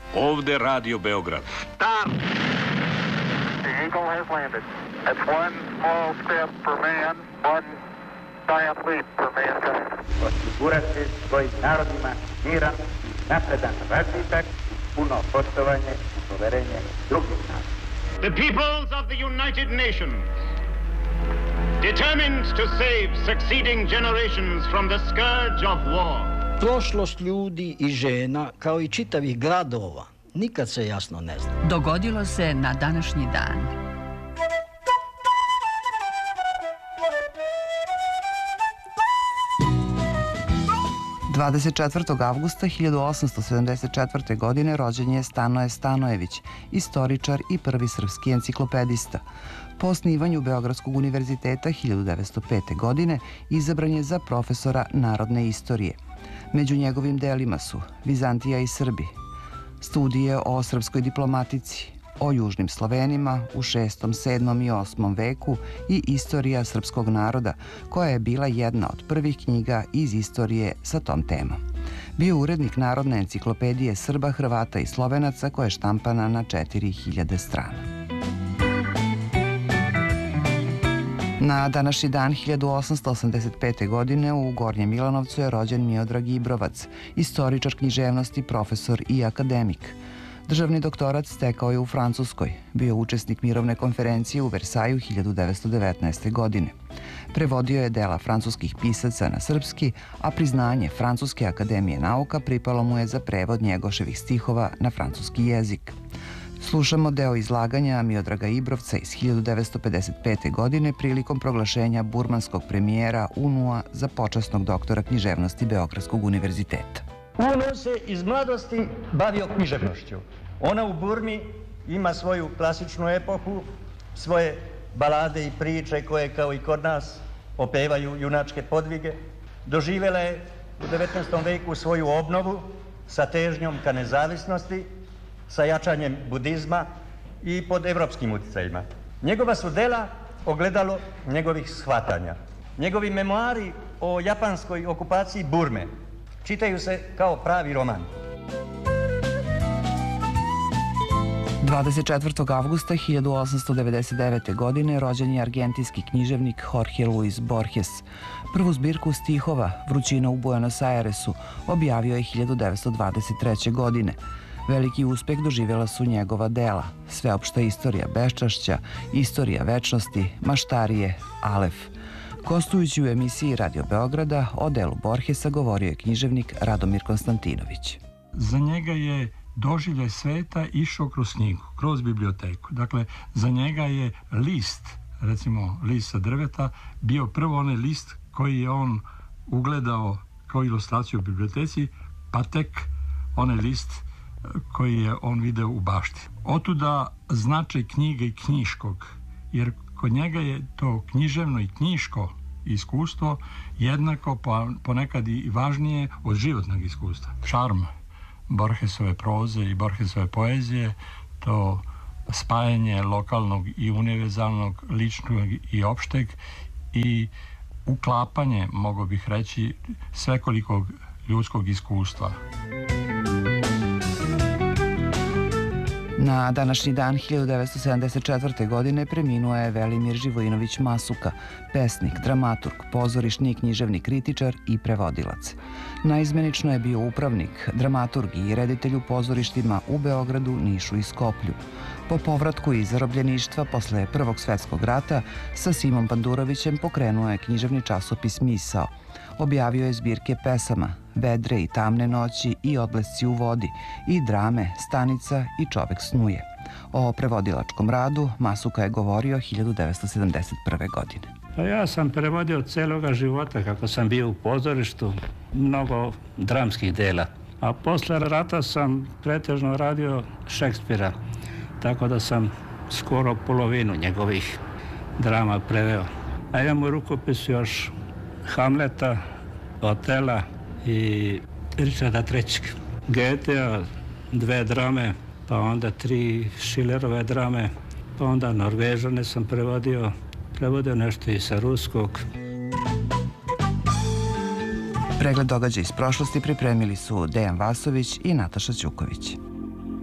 Ovde Radio Beograd. Start! The Eagle has landed. That's one small step for man, one giant leap for mankind. Osigurati svojim narodima miran, napredan razvitak, puno poštovanje i poverenje drugih naroda. The peoples of the United Nations, determined to save succeeding generations from the scourge of war. Prošlost ljudi i žena, kao i čitavih gradova, nikad se jasno ne zna. Dogodilo se na današnji dan. – 24. avgusta 1874. godine rođen je Stanoje Stanojević, istoričar i prvi srpski enciklopedista. Po osnivanju Beogradskog univerziteta 1905. godine izabran je za profesora narodne istorije. Među njegovim delima su Vizantija i Srbi, studije o srpskoj diplomatici, o južnim Slovenima u 6., 7. i 8. veku i istorija srpskog naroda, koja je bila jedna od prvih knjiga iz istorije sa tom temom. Bio urednik Narodne enciklopedije Srba, Hrvata i Slovenaca, koja je štampana na 4000 strana. Na današnji dan 1885. godine u Gornjem Milanovcu je rođen Miodrag Ibrovac, istoričar književnosti, profesor i akademik. Državni doktorat stekao je u Francuskoj, bio učesnik mirovne konferencije u Versaju 1919. godine. Prevodio je dela francuskih pisaca na srpski, a priznanje Francuske akademije nauka pripalo mu je za prevod Njegoševih stihova na francuski jezik. Slušamo deo izlaganja Miodraga Ibrovca iz 1955. godine prilikom proglašenja burmanskog premijera UNU-a za počasnog doktora književnosti Beogradskog univerziteta. UNO se iz mladosti bavio književnošću. Ona u Burmi ima svoju klasičnu epohu, svoje balade i priče koje, kao i kod nas, opevaju junačke podvige. Doživjela je u 19. veku svoju obnovu sa težnjom ka nezavisnosti, sa jačanjem budizma i pod evropskim uticajima. Njegova su dela ogledalo njegovih shvatanja. Njegovi memoari o japanskoj okupaciji Burme čitaju se kao pravi roman. 24. avgusta 1899. godine rođen je argentinski književnik Jorge Luis Borges. Prvu zbirku stihova Vrućina u Buenos Airesu objavio je 1923. godine. Veliki uspeh doživjela su njegova dela Sveopšta istorija beščašća, Istorija večnosti, Maštarije, Alef. Gostujući u emisiji Radio Beograda o delu Borgesa govorio je književnik Radomir Konstantinović. Za njega je doživljaj sveta išao kroz knjigu, kroz biblioteku. Dakle, za njega je list, recimo list sa drveta, bio prvo onaj list koji je on ugledao kao ilustraciju u biblioteci, pa tek onaj list koji je on video u bašti. Otuda značaj knjige i knjiškog, jer kod njega je to književno i knjiško iskustvo jednako, ponekad i važnije od životnog iskustva. Šarm Borgesove proze i Borgesove poezije, to spajanje lokalnog i univerzalnog, ličnog i opšteg i uklapanje, mogu bih reći, svekolikog ljudskog iskustva. Na današnji dan 1974. godine preminuo je Velimir Živojinović Masuka, pesnik, dramaturg, pozorišni i književni kritičar i prevodilac. Naizmenično je bio upravnik, dramaturg i reditelj u pozorištima u Beogradu, Nišu i Skoplju. Po povratku iz zarobljeništva posle Prvog svetskog rata sa Simom Pandurovićem pokrenuo je književni časopis Misao. Objavio je zbirke pesama Vedre i tamne noći i Odblesci u vodi i drame Stanica i Čovek snuje. O prevodilačkom radu Masuka je govorio 1971. godine. Ja sam prevodio celoga života kako sam bio u pozorištu, mnogo dramskih dela. A posle rata sam pretežno radio Šekspira, tako da sam skoro polovinu njegovih drama preveo. A imam u rukopisu još Hamleta, Otela i Richarda III. Goethea, 2 drame, pa onda 3 Schillerove drame, pa onda Norvežane sam prevodio nešto i sa ruskog. Pregled događaja iz prošlosti pripremili su Dejan Vasović i Nataša Ćuković.